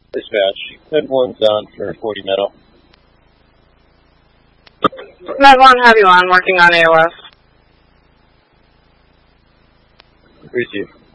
Dispatch. Med 1's on for 40 metal. Med 1, have you on, working on AOS. Receive.